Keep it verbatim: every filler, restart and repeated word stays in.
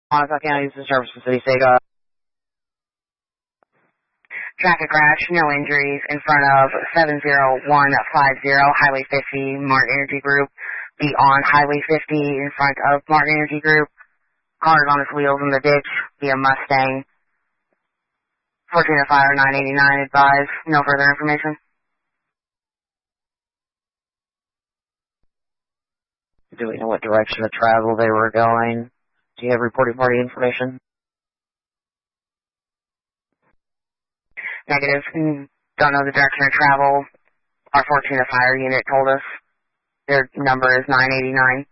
Montauk County, this is Service for City Sega. Traffic crash, no injuries, in front of seven zero one five zero, Highway fifty, Martin Energy Group. Beyond Highway fifty, in front of Martin Energy Group. Car is on its wheels in the ditch, via Mustang. Fortuna Fire nine eighty-nine, advise. No further information. Do we know what direction of travel they were going? Do you have reported party information? Negative. Don't know the direction of travel. Our Fortuna Fire unit told us their number is nine eighty-nine.